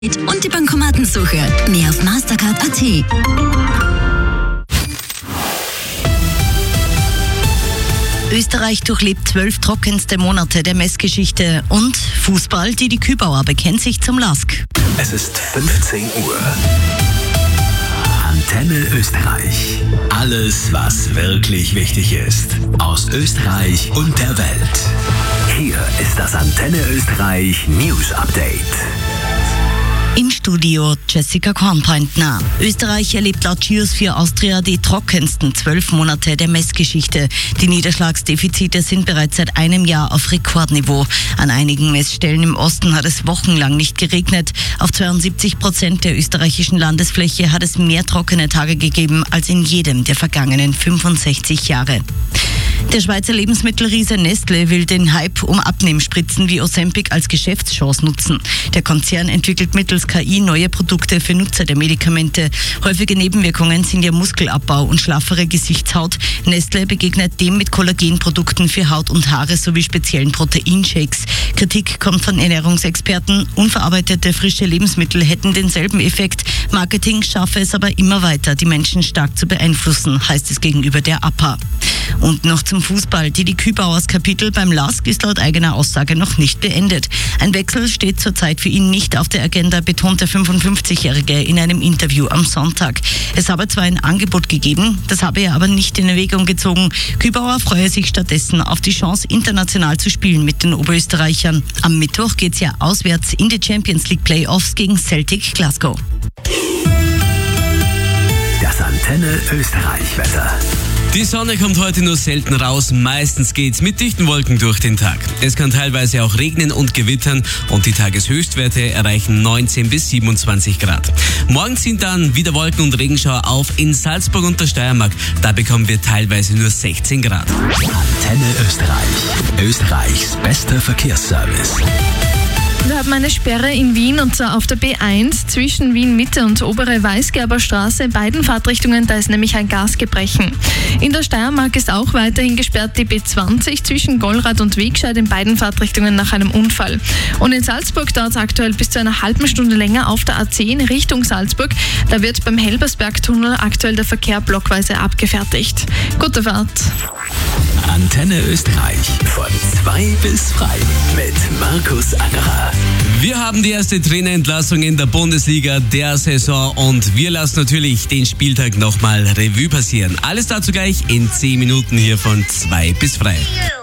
Und die Bankomatensuche. Mehr auf Mastercard.at. Österreich durchlebt 12 trockenste Monate der Messgeschichte. Und Fußball, die Kübauer bekennt sich zum LASK. Es ist 15 Uhr. Antenne Österreich. Alles, was wirklich wichtig ist. Aus Österreich und der Welt. Hier ist das Antenne Österreich News Update. Im Studio Jessica Kornpointner. Österreich erlebt laut Geosphere Austria die trockensten 12 Monate der Messgeschichte. Die Niederschlagsdefizite sind bereits seit einem Jahr auf Rekordniveau. An einigen Messstellen im Osten hat es wochenlang nicht geregnet. Auf 72% der österreichischen Landesfläche hat es mehr trockene Tage gegeben als in jedem der vergangenen 65 Jahre. Der Schweizer Lebensmittelriese Nestlé will den Hype um Abnehmspritzen wie Ozempic als Geschäftschance nutzen. Der Konzern entwickelt mittels KI neue Produkte für Nutzer der Medikamente. Häufige Nebenwirkungen sind ja Muskelabbau und schlaffere Gesichtshaut. Nestlé begegnet dem mit Kollagenprodukten für Haut und Haare sowie speziellen Proteinshakes. Kritik kommt von Ernährungsexperten. Unverarbeitete frische Lebensmittel hätten denselben Effekt. Marketing schaffe es aber immer weiter, die Menschen stark zu beeinflussen, heißt es gegenüber der APA. Und noch zum Fußball. Die Kübauers Kapitel beim LASK ist laut eigener Aussage noch nicht beendet. Ein Wechsel steht zurzeit für ihn nicht auf der Agenda, betont der 55-Jährige in einem Interview am Sonntag. Es habe zwar ein Angebot gegeben, das habe er aber nicht in Erwägung gezogen. Kübauer freue sich stattdessen auf die Chance, international zu spielen mit den Oberösterreichern. Am Mittwoch geht's ja auswärts in die Champions League Playoffs gegen Celtic Glasgow. Das Antenne Österreich Wetter. Die Sonne kommt heute nur selten raus, meistens geht's mit dichten Wolken durch den Tag. Es kann teilweise auch regnen und gewittern und die Tageshöchstwerte erreichen 19 bis 27 Grad. Morgen sind dann wieder Wolken und Regenschauer auf in Salzburg und der Steiermark. Da bekommen wir teilweise nur 16 Grad. Antenne Österreich. Österreichs bester Verkehrsservice. Wir haben eine Sperre in Wien und zwar auf der B1 zwischen Wien Mitte und Obere Weißgerber Straße. In beiden Fahrtrichtungen, da ist nämlich ein Gasgebrechen. In der Steiermark ist auch weiterhin gesperrt die B20 zwischen Gollrad und Wegscheid in beiden Fahrtrichtungen nach einem Unfall. Und in Salzburg dauert es aktuell bis zu einer halben Stunde länger auf der A10 Richtung Salzburg. Da wird beim Helbersbergtunnel aktuell der Verkehr blockweise abgefertigt. Gute Fahrt! Antenne Österreich von 2 bis 3 mit Markus Angerer. Wir haben die erste Trainerentlassung in der Bundesliga der Saison und wir lassen natürlich den Spieltag nochmal Revue passieren. Alles dazu gleich in 10 Minuten hier von 2 bis 3.